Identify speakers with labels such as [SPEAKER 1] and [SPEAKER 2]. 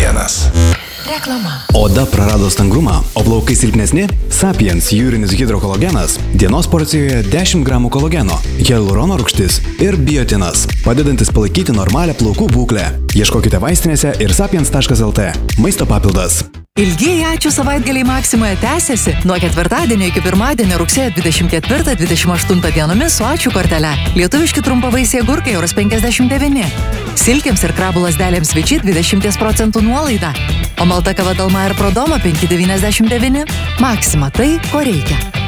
[SPEAKER 1] vienas.
[SPEAKER 2] Reklama.
[SPEAKER 3] Oda prarado stangrumą, o plaukai silpnesni? Sapiens jūrinis hidrokolagenas dienos porcijoje 10 gramų kolageno, hialurono rūgštis ir biotinas, padedantis palaikyti normalią plaukų būklę. Ieškokite vaistinėse ir sapiens.lt. Maisto papildas.
[SPEAKER 2] Ilgieji ačiū savaitgaliai Maksimoje tęsiasi nuo ketvirtadienio iki pirmadienio rugsėjo 24-28 dienomis su ačiū kortele. Lietuviški trumpavaisiai agurkai €59. Silkėms ir krabų lasdelėms Viči 20% nuolaida. O malta kava Dalma ir Prodoma 5,99. Maksima tai, ko reikia.